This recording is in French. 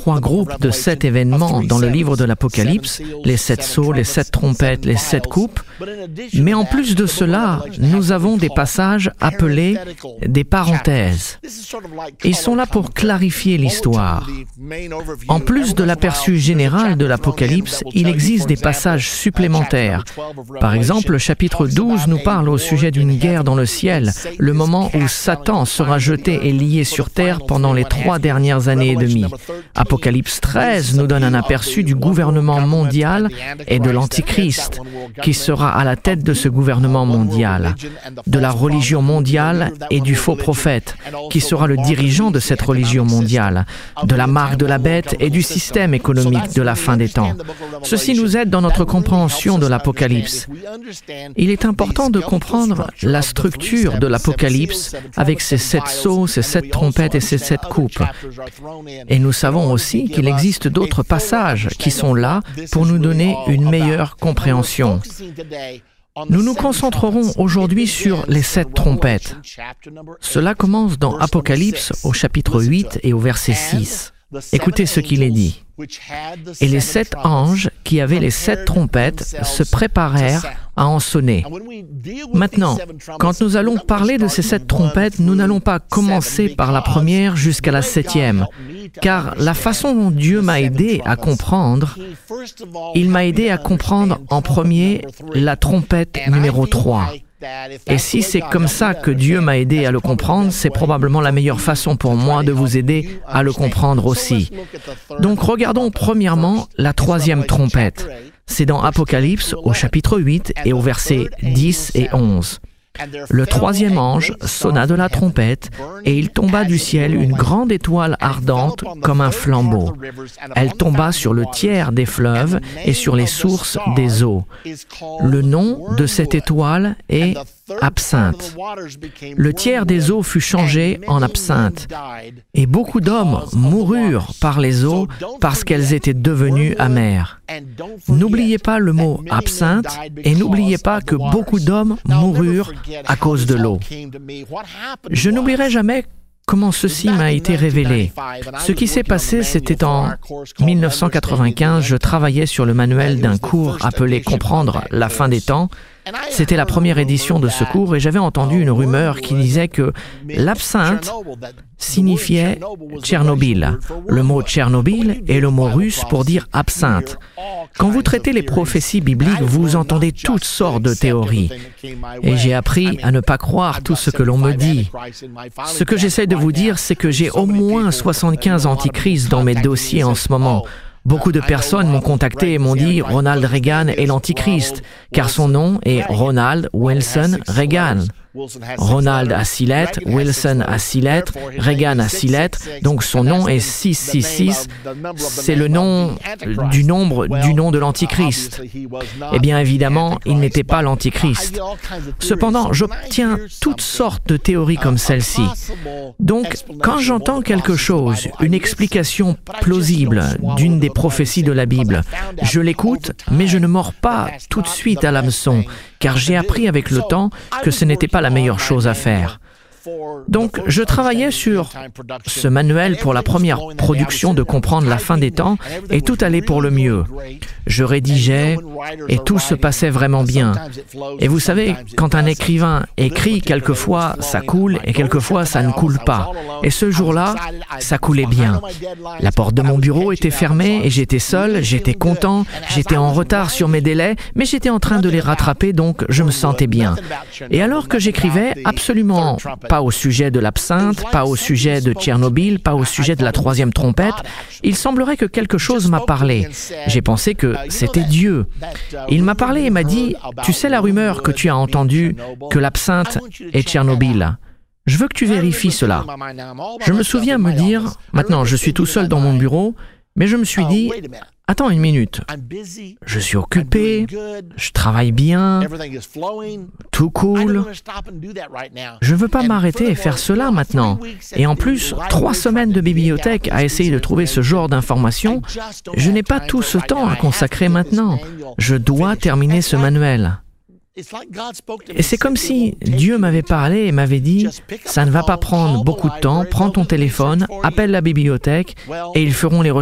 3 groupes de 7 événements dans le livre de l'Apocalypse, les 7 sceaux, les 7 trompettes, les 7 coupes. Mais en plus de cela, nous avons des passages appelés des parenthèses. Ils sont là pour clarifier l'histoire. En plus de l'aperçu général de l'Apocalypse, il existe des passages supplémentaires. Par exemple, le chapitre 12 nous parle au sujet d'une guerre dans le ciel, le moment où Satan sera jeté et lié sur terre pendant les 3 dernières années et demie. Apocalypse 13 nous donne un aperçu du gouvernement mondial et de l'Antichrist, qui sera à la tête de ce gouvernement mondial, de la religion mondiale et du faux prophète, qui sera le dirigeant de cette religion mondiale, de la marque de la bête et du système économique de la fin des temps. Ceci nous aide dans notre compréhension de l'Apocalypse. Il est important de comprendre la structure de l'Apocalypse avec ses 7 sceaux, ses 7 trompettes et ses 7 coupes. Et nous savons aussi qu'il existe d'autres passages qui sont là pour nous donner une meilleure compréhension. Nous nous concentrerons aujourd'hui sur les 7 trompettes. Cela commence dans Apocalypse au chapitre 8 et au verset 6. Écoutez ce qu'il est dit. « Et les 7 anges qui avaient les 7 trompettes se préparèrent à en sonner. » Maintenant, quand nous allons parler de ces 7 trompettes, nous n'allons pas commencer par la première jusqu'à la 7e, car la façon dont Dieu m'a aidé à comprendre, il m'a aidé à comprendre en premier la trompette numéro 3. Et si c'est comme ça que Dieu m'a aidé à le comprendre, c'est probablement la meilleure façon pour moi de vous aider à le comprendre aussi. Donc regardons premièrement la 3e trompette. C'est dans Apocalypse au chapitre 8 et au verset 10 et 11. Le 3e ange sonna de la trompette, et il tomba du ciel une grande étoile ardente comme un flambeau. Elle tomba sur le tiers des fleuves et sur les sources des eaux. Le nom de cette étoile est absinthe. Le tiers des eaux fut changé en absinthe, et beaucoup d'hommes moururent par les eaux parce qu'elles étaient devenues amères. N'oubliez pas le mot absinthe, et n'oubliez pas que beaucoup d'hommes moururent à cause de l'eau. Je n'oublierai jamais comment ceci m'a été révélé. Ce qui s'est passé, c'était en 1995, je travaillais sur le manuel d'un cours appelé « Comprendre la fin des temps ». C'était la première édition de ce cours et j'avais entendu une rumeur qui disait que l'absinthe signifiait Tchernobyl. Le mot Tchernobyl est le mot russe pour dire absinthe. Quand vous traitez les prophéties bibliques, vous entendez toutes sortes de théories. Et j'ai appris à ne pas croire tout ce que l'on me dit. Ce que j'essaie de vous dire, c'est que j'ai au moins 75 antichrists dans mes dossiers en ce moment. Beaucoup de personnes m'ont contacté et m'ont dit « Ronald Reagan est l'Antichrist », car son nom est Ronald Wilson Reagan. Ronald a 6 lettres, Wilson a 6 lettres, Reagan a 6 lettres, donc son nom est 666, c'est le nom du nom de l'Antichrist. Eh bien évidemment, il n'était pas l'Antichrist. Cependant, j'obtiens toutes sortes de théories comme celle-ci. Donc, quand j'entends quelque chose, une explication plausible d'une des prophéties de la Bible, je l'écoute, mais je ne mords pas tout de suite à l'hameçon, car j'ai appris avec le temps que ce n'était pas la meilleure chose à faire. Donc, je travaillais sur ce manuel pour la première production de Comprendre la fin des temps et tout allait pour le mieux. Je rédigeais et tout se passait vraiment bien. Et vous savez, quand un écrivain écrit, quelquefois ça coule et quelquefois ça ne coule pas. Et ce jour-là, ça coulait bien. La porte de mon bureau était fermée et j'étais seul, j'étais content, j'étais en retard sur mes délais, mais j'étais en train de les rattraper, donc je me sentais bien. Et alors que j'écrivais, absolument pas au sujet de l'absinthe, pas au sujet de Tchernobyl, pas au sujet de la 3e trompette, il semblerait que quelque chose m'a parlé. J'ai pensé que c'était Dieu. Il m'a parlé et m'a dit « Tu sais la rumeur que tu as entendue, que l'absinthe est Tchernobyl ? Je veux que tu vérifies cela. » Je me souviens me dire, maintenant je suis tout seul dans mon bureau, mais je me suis dit « Attends une minute, je suis occupé, je travaille bien, tout cool. Je ne veux pas m'arrêter et faire cela maintenant. Et en plus, 3 semaines de bibliothèque à essayer de trouver ce genre d'informations, je n'ai pas tout ce temps à consacrer maintenant. Je dois terminer ce manuel. » Et c'est comme si Dieu m'avait parlé et m'avait dit « Ça ne va pas prendre beaucoup de temps, prends ton téléphone, appelle la bibliothèque et ils feront les recherches. »